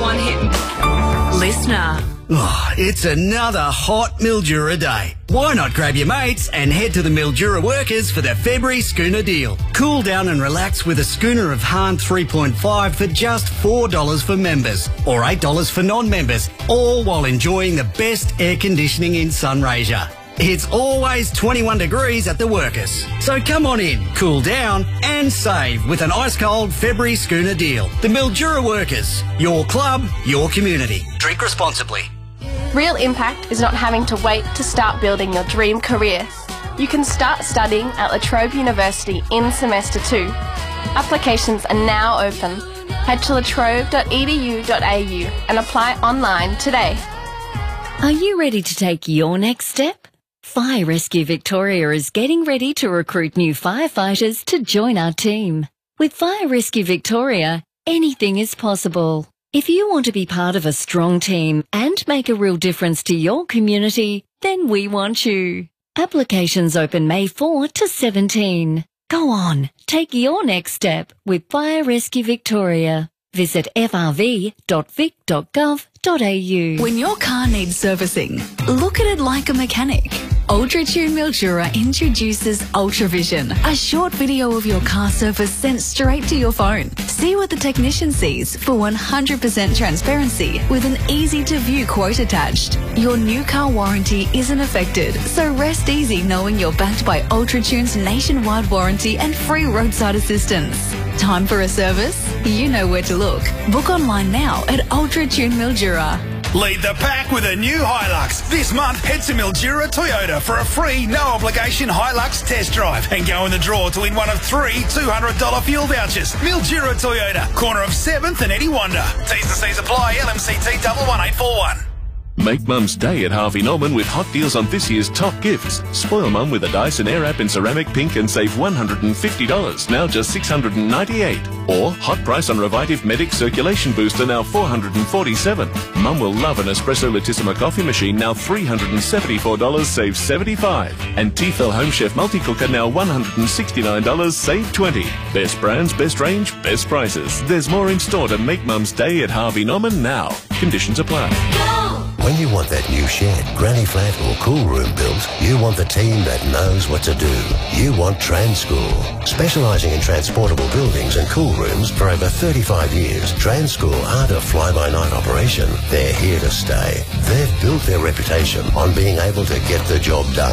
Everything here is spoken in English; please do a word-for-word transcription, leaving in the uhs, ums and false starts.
one hit. Listener. Oh, it's another hot Mildura day. Why not grab your mates and head to the Mildura Workers for their February schooner deal? Cool down and relax with a schooner of Hahn three point five for just four dollars for members or eight dollars for non-members, all while enjoying the best air conditioning in Sunraysia. It's always twenty-one degrees at the Workers. So come on in, cool down and save with an ice-cold February schooner deal. The Mildura Workers. Your club, your community. Drink responsibly. Real impact is not having to wait to start building your dream career. You can start studying at La Trobe University in semester two. Applications are now open. Head to latrobe dot e d u dot a u and apply online today. Are you ready to take your next step? Fire Rescue Victoria is getting ready to recruit new firefighters to join our team. With Fire Rescue Victoria, anything is possible. If you want to be part of a strong team and make a real difference to your community, then we want you. Applications open May fourth to seventeenth. Go on, take your next step with Fire Rescue Victoria. Visit f r v dot vic dot gov dot a u. When your car needs servicing, look at it like a mechanic. UltraTune Mildura introduces UltraVision, a short video of your car service sent straight to your phone. See what the technician sees for one hundred percent transparency with an easy-to-view quote attached. Your new car warranty isn't affected, so rest easy knowing you're backed by UltraTune's nationwide warranty and free roadside assistance. Time for a service? You know where to look. Book online now at UltraTune Mildura. Lead the pack with a new Hilux. This month, head to Mildura Toyota for a free, no-obligation Hilux test drive and go in the draw to win one of three two hundred dollars fuel vouchers. Mildura Toyota, corner of seventh and Eddie Wonder. T's and C's apply. L M C T one one eight four one. Make Mum's Day at Harvey Norman with hot deals on this year's top gifts. Spoil Mum with a Dyson Airwrap in ceramic pink and save one hundred fifty dollars, now just six hundred ninety-eight dollars. Or hot price on Revitive Medic Circulation Booster, now four hundred forty-seven dollars. Mum will love an Espresso Latissima coffee machine, now three hundred seventy-four dollars, save seventy-five dollars. And Tefal Home Chef Multi-Cooker, now one hundred sixty-nine dollars, save twenty dollars. Best brands, best range, best prices. There's more in store to make Mum's Day at Harvey Norman now. Conditions apply. When you want that new shed, granny flat or cool room built, you want the team that knows what to do. You want Transcool. Specialising in transportable buildings and cool rooms for over thirty-five years, Transcool aren't a fly-by-night operation. They're here to stay. They've built their reputation on being able to get the job done.